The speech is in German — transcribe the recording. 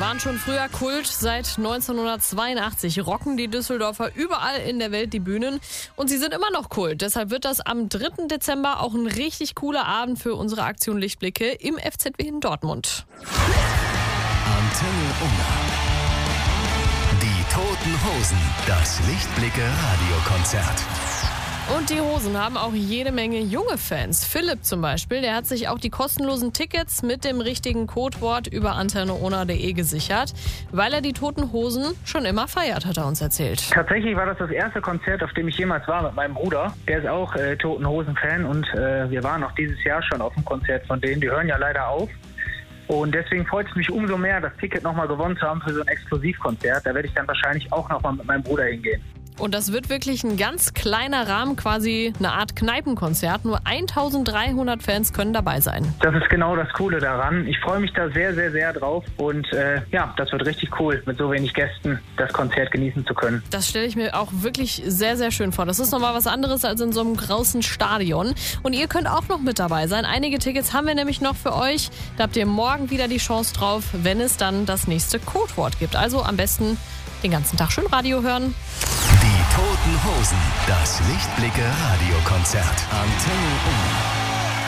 waren schon früher Kult. Seit 1982 rocken die Düsseldorfer überall in der Welt die Bühnen. Und sie sind immer noch Kult. Deshalb wird das am 3. Dezember auch ein richtig cooler Abend für unsere Aktion Lichtblicke im FZW in Dortmund. Antenne Unna. Die Toten Hosen. Das Lichtblicke-Radiokonzert. Und die Hosen haben auch jede Menge junge Fans. Philipp zum Beispiel, der hat sich auch die kostenlosen Tickets mit dem richtigen Codewort über antenneona.de gesichert, weil er die Toten Hosen schon immer feiert, hat er uns erzählt. Tatsächlich war das erste Konzert, auf dem ich jemals war mit meinem Bruder. Der ist auch Toten Hosen-Fan und wir waren auch dieses Jahr schon auf dem Konzert von denen. Die hören ja leider auf. Und deswegen freut es mich umso mehr, das Ticket nochmal gewonnen zu haben für so ein Exklusivkonzert. Da werde ich dann wahrscheinlich auch nochmal mit meinem Bruder hingehen. Und das wird wirklich ein ganz kleiner Rahmen, quasi eine Art Kneipenkonzert. Nur 1300 Fans können dabei sein. Das ist genau das Coole daran. Ich freue mich da sehr, sehr, sehr drauf. Und das wird richtig cool, mit so wenig Gästen das Konzert genießen zu können. Das stelle ich mir auch wirklich sehr, sehr schön vor. Das ist nochmal was anderes als in so einem großen Stadion. Und ihr könnt auch noch mit dabei sein. Einige Tickets haben wir nämlich noch für euch. Da habt ihr morgen wieder die Chance drauf, wenn es dann das nächste Codewort gibt. Also am besten den ganzen Tag schön Radio hören. Die Toten Hosen. Das Lichtblicke-Radiokonzert. Antenne Unna.